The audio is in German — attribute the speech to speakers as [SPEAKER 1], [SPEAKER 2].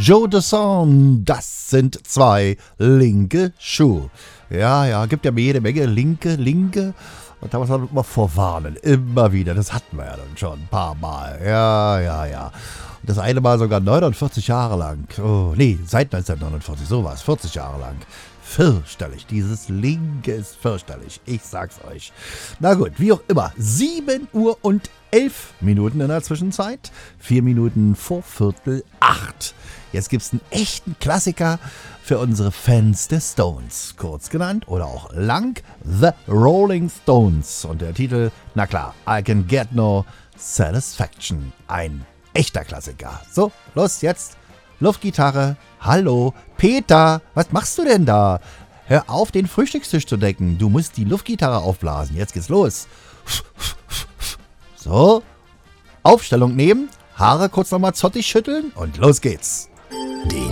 [SPEAKER 1] Joe Dassin, das sind zwei linke Schuhe. Ja, gibt ja jede Menge linke. Und da muss man immer vorwarnen, immer wieder. Das hatten wir ja dann schon ein paar Mal. Ja. Und das eine Mal sogar 49 Jahre lang. Oh, nee, seit 1949, sowas, 40 Jahre lang. Fürchterlich, dieses Linke ist fürchterlich, ich sag's euch. Na gut, wie auch immer, 7 Uhr und 11 Minuten in der Zwischenzeit, 4 Minuten vor 7:45. Jetzt gibt's einen echten Klassiker für unsere Fans der Stones, kurz genannt oder auch lang, The Rolling Stones. Und der Titel, na klar, I Can Get No Satisfaction, ein echter Klassiker. So, los jetzt. Luftgitarre, hallo, Peter, was machst du denn da? Hör auf, den Frühstückstisch zu decken, du musst die Luftgitarre aufblasen, jetzt geht's los. So, Aufstellung nehmen, Haare kurz nochmal zottig schütteln und los geht's.
[SPEAKER 2] Die